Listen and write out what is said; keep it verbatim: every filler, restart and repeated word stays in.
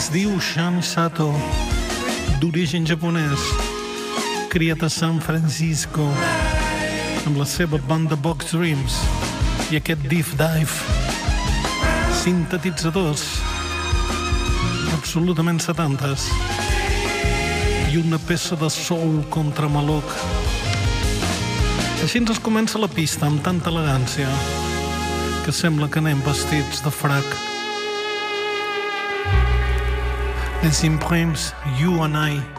Es diu Shami Sato, d'origen japonès, criat a San Francisco amb la seva banda Box Dreams i aquest Deep Dive, sintetitzadors absolutament setantes i una peça de soul contra maloc. Així ens comença la pista amb tanta elegància que sembla que anem vestits de frac. Les Imprims, You and I.